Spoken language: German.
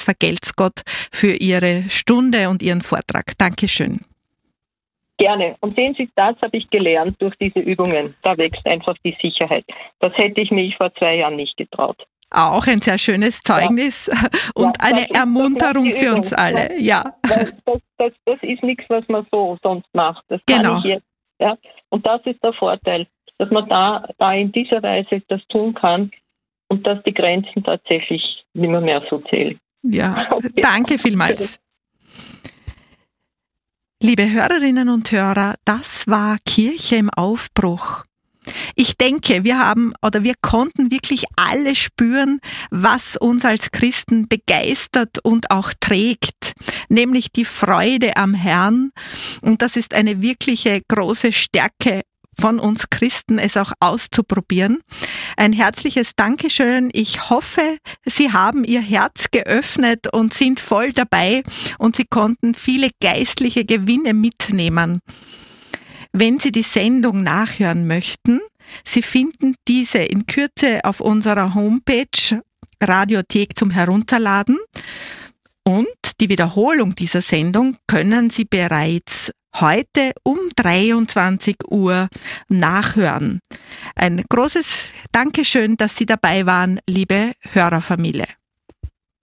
vergelt's Gott für Ihre Stunde und Ihren Vortrag. Dankeschön. Gerne. Und sehen Sie, das habe ich gelernt durch diese Übungen. Da wächst einfach die Sicherheit. Das hätte ich mich vor 2 Jahren nicht getraut. Auch ein sehr schönes Zeugnis und eine Ermunterung für uns alle. Ja. Das ist nichts, was man so sonst macht. Das genau. kann ich jetzt. Ja. Und das ist der Vorteil, dass man da in dieser Weise das tun kann und dass die Grenzen tatsächlich nicht mehr so zählen. Ja, danke vielmals. Liebe Hörerinnen und Hörer, das war Kirche im Aufbruch. Ich denke, wir konnten wirklich alle spüren, was uns als Christen begeistert und auch trägt, nämlich die Freude am Herrn. Und das ist eine wirkliche große Stärke von uns Christen, es auch auszuprobieren. Ein herzliches Dankeschön. Ich hoffe, Sie haben Ihr Herz geöffnet und sind voll dabei und Sie konnten viele geistliche Gewinne mitnehmen. Wenn Sie die Sendung nachhören möchten, Sie finden diese in Kürze auf unserer Homepage Radiothek zum Herunterladen und die Wiederholung dieser Sendung können Sie bereits heute um 23 Uhr nachhören. Ein großes Dankeschön, dass Sie dabei waren, liebe Hörerfamilie.